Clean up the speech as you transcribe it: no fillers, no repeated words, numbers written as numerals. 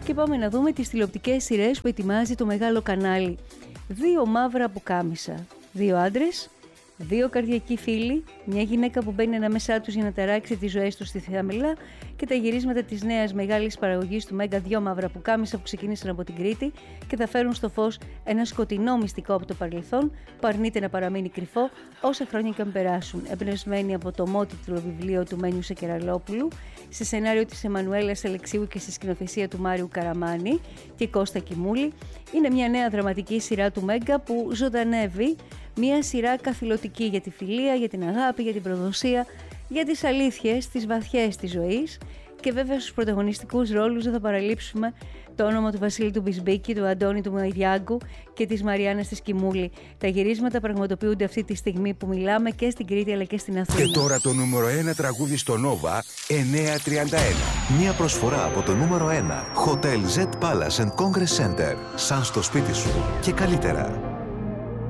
Και πάμε να δούμε τις τηλεοπτικές σειρές που ετοιμάζει το μεγάλο κανάλι. 2 μαύρα πουκάμισα, 2 άντρες, 2 καρδιακοί φίλοι, μια γυναίκα που μπαίνει ανάμεσά τους για να ταράξει τις ζωές τους στη θάμελα και τα γυρίσματα της νέας μεγάλης παραγωγής του Μέγκα 2 μαύρα πουκάμισα που ξεκίνησαν από την Κρήτη και θα φέρουν στο φως ένα σκοτεινό μυστικό από το παρελθόν που αρνείται να παραμείνει κρυφό όσα χρόνια και αν περάσουν. Εμπνευσμένη από το ομότιτλο βιβλίο του Μένιου Σεκεραλόπουλου, σε σενάριο της Εμμανουέλας Αλεξίου και στη σκηνοθεσία του Μάριου Καραμάνη και Κώστα Κιμούλη, είναι μια νέα δραματική σειρά του Μέγκα που ζωντανεύει μια σειρά καθηλωτική για τη φιλία, για την αγάπη, για την προδοσία, για τις αλήθειες, τις βαθιές της ζωής και βέβαια στους πρωταγωνιστικούς ρόλους δεν θα παραλείψουμε το όνομα του Βασίλη του Μπισμπίκη, του Αντώνη του Μαϊριάγκου και της Μαριάννας της Κιμούλη. Τα γυρίσματα πραγματοποιούνται αυτή τη στιγμή που μιλάμε και στην Κρήτη αλλά και στην Αθήνα. Και τώρα το νούμερο 1 τραγούδι στο Nova 931. Μια προσφορά από το νούμερο 1 Hotel Z Palace and Congress Center. Σαν στο σπίτι σου και καλύτερα.